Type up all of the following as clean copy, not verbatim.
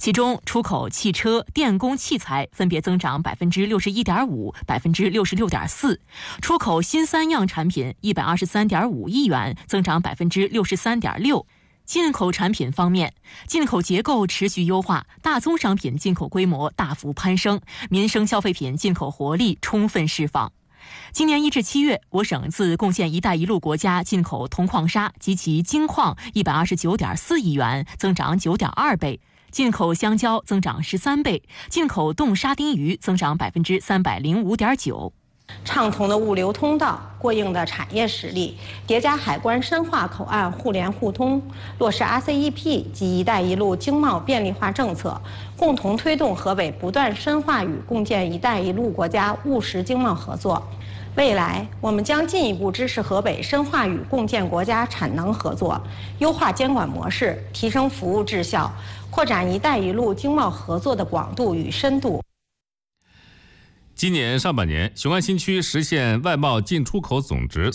其中出口汽车、电工器材分别增长61.5%、66.4%，出口新3样产品123.5亿元，增长63.6%。进口产品方面，进口结构持续优化，大宗商品进口规模大幅攀升，民生消费品进口活力充分释放。今年1至7月，我省自贡献“一带一路”国家进口铜矿砂及其精矿129.4亿元，增长9.2倍；进口香蕉增长13倍；进口冻沙丁鱼增长305.9%。 畅通的物流通道、过硬的产业实力，叠加海关深化口岸互联互通，落实 RCEP 及“一带一路”经贸便利化政策，共同推动河北不断深化与共建“一带一路”国家务实经贸合作。未来，我们将进一步支持河北深化与共建国家产能合作，优化监管模式，提升服务质效，扩展“一带一路”经贸合作的广度与深度。 今年上半年，雄安新区实现外贸进出口总值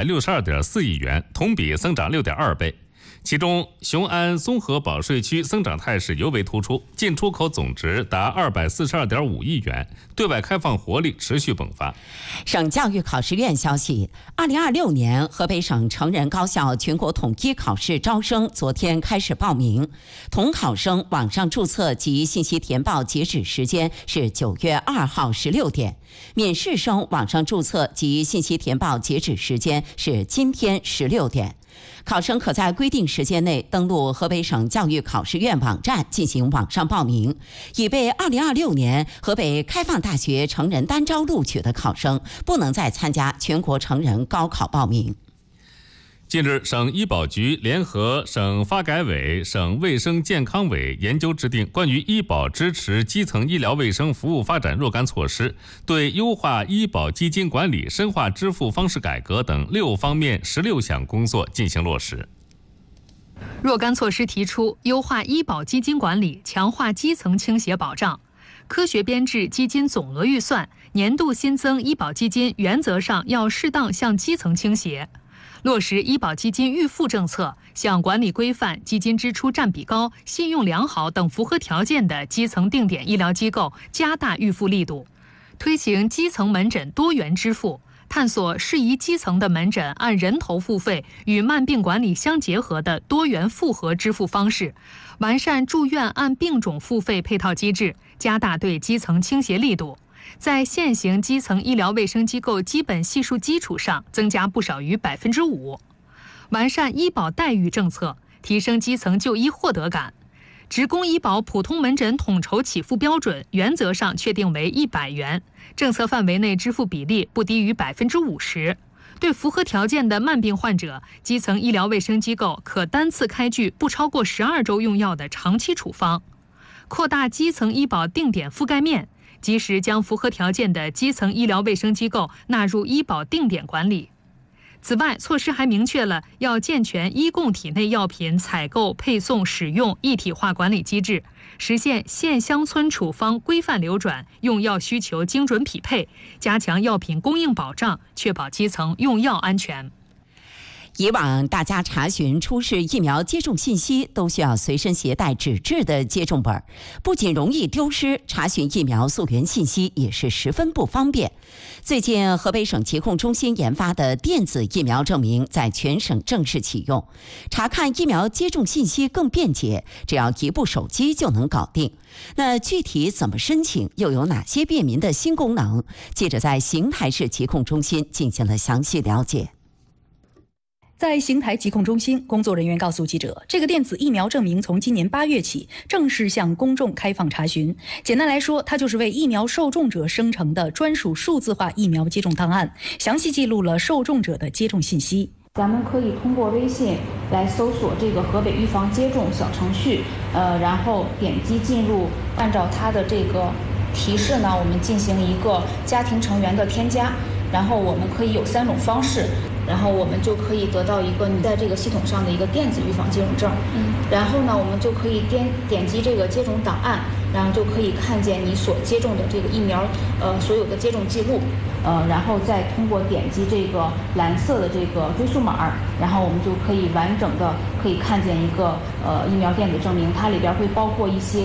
462.4亿元，同比增长6.2倍。其中，雄安综合保税区增长态势尤为突出，进出口总值达242.5亿元，对外开放活力持续迸发。 省教育考试院消息，2026年河北省成人高校全国统一考试招生昨天开始报名，统考生网上注册及信息填报截止时间是9月2号16点，免试生网上注册及信息填报截止时间是今天16点。考生可在规定时间内登录河北省教育考试院网站进行网上报名，已被2026年河北开放大学成人单招录取的考生不能再参加全国成人高考报名。 近日，省医保局联合省发改委、省卫生健康委研究制定关于医保支持基层医疗卫生服务发展若干措施，对优化医保基金管理、深化支付方式改革等6方面16项工作进行落实。 若干措施提出，优化医保基金管理，强化基层倾斜保障，科学编制基金总额预算，年度新增医保基金原则上要适当向基层倾斜。落实医保基金预付政策，向管理规范、基金支出占比高、信用良好等符合条件的基层定点医疗机构加大预付力度，推行基层门诊多元支付，探索适宜基层的门诊按人头付费与慢病管理相结合的多元复合支付方式，完善住院按病种付费配套机制，加大对基层倾斜力度。在现行基层医疗卫生机构基本系数基础上增加不少于5%，完善医保待遇政策，提升基层就医获得感。职工医保普通门诊统筹起付标准原则上确定为100元，政策范围内支付比例不低于50%。对符合条件的慢病患者，基层医疗卫生机构可单次开具不超过12周用药的长期处方，扩大基层医保定点覆盖面，及时将符合条件的基层医疗卫生机构纳入医保定点管理。此外，措施还明确了要健全医供体内药品采购、配送、使用一体化管理机制，实现县乡村处方规范流转、用药需求精准匹配，加强药品供应保障，确保基层用药安全。 以往大家查询出示疫苗接种信息都需要随身携带纸质的接种本，不仅容易丢失，查询疫苗溯源信息也是十分不方便。最近，河北省疾控中心研发的电子疫苗证明在全省正式启用，查看疫苗接种信息更便捷，只要一部手机就能搞定。那具体怎么申请，又有哪些便民的新功能？记者在邢台市疾控中心进行了详细了解。 在邢台疾控中心，工作人员告诉记者，这个电子疫苗证明从今年8月起正式向公众开放查询。简单来说，它就是为疫苗受众者生成的专属数字化疫苗接种档案，详细记录了受众者的接种信息。 咱们可以通过微信来搜索这个河北预防接种小程序，然后点击进入，按照它的这个提示呢，我们进行一个家庭成员的添加，然后我们可以有3种方式。然后我们就可以得到一个你在这个系统上的一个电子预防接种证，然后呢，我们就可以点击这个接种档案，然后就可以看见你所接种的这个疫苗，所有的接种记录，然后再通过点击这个蓝色的这个追溯码，然后我们就可以完整的可以看见一个疫苗电子证明，它里边会包括一些